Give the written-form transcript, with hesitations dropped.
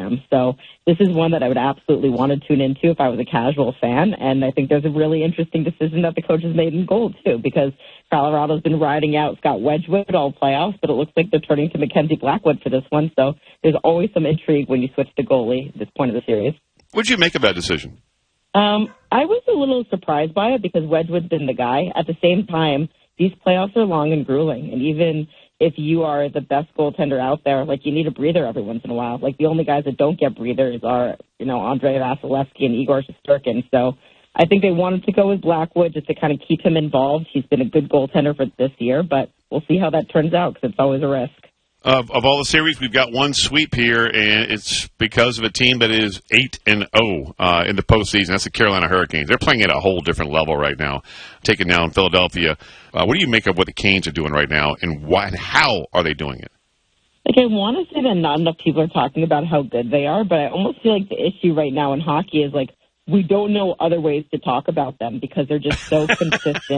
program. So this is one that I would absolutely want to tune into if I was a casual fan. And I think there's a really interesting decision that the coaches made in goal, too, because Colorado's been riding out Scott Wedgwood all playoffs, but it looks like they're turning to Mackenzie Blackwood for this one. So there's always some intrigue when you switch to goalie at this point of the series. What did you make of that decision? I was a little surprised by it because Wedgwood's been the guy. At the same time, these playoffs are long and grueling, and even if you are the best goaltender out there, like, you need a breather every once in a while. Like, the only guys that don't get breathers are, Andrei Vasilevsky and Igor Shesterkin. So I think they wanted to go with Blackwood just to kind of keep him involved. He's been a good goaltender for this year, but we'll see how that turns out because it's always a risk. Of all the series, we've got one sweep here, and it's because of a team that is 8-0 in the postseason. That's the Carolina Hurricanes. They're playing at a whole different level right now, taking down Philadelphia. What do you make of what the Canes are doing right now, and why and how are they doing it? I want to say that not enough people are talking about how good they are, but I almost feel like the issue right now in hockey is, we don't know other ways to talk about them because they're just so consistent.